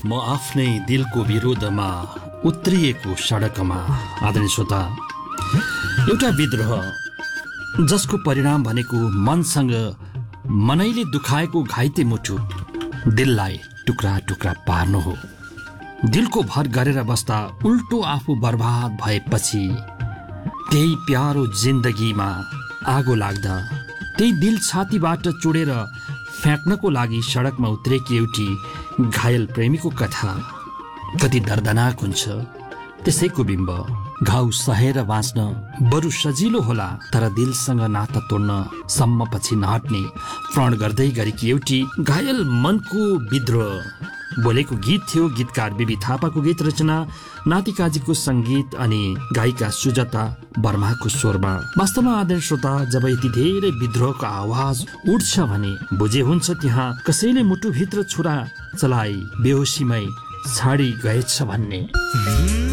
म आफ्नै दिलको विरोधमा उत्रिएको सडकमा। आदरणीय श्रोता, एउटा विद्रोह जसको परिणाम भनेको मनसँग मनैले दुखाएको घाइते मुटु, दिललाई टुक्रा टुक्रा पार्नु हो। दिलको भर गरेर बस्दा उल्टो आफू बर्बाद भएपछि त्यही प्यारो जिन्दगीमा आगो लाग्दा त्यही दिल छातीबाट चुडेर फ्याँक्नको लागि सडकमा उत्रेकी एउटी घायल प्रेमीको कथा कति दर्दनाक हुन्छ। त्यसैको बिम्ब घाउ सहेर बाँच्न बरु सजिलो होला, तर दिलसँग नाता तोड्न सम्म पछि नहट्ने प्रण गर्दै गरेकी एउटी घायल मनको विद्रोह बोलेको गीत थियो। गीतकार बीबी थापाको गीत रचना, नातिकाजीको सङ्गीत अनि गायिका सुजाता वर्माको स्वरमा। वास्तवमा आदरणीय श्रोता, जब यति धेरै विद्रोहको आवाज उठ्छ भने बुझे हुन्छ त्यहाँ कसैले मुटुभित्र छुरा चलाई बेहोसीमै छाडी गएछ भन्ने।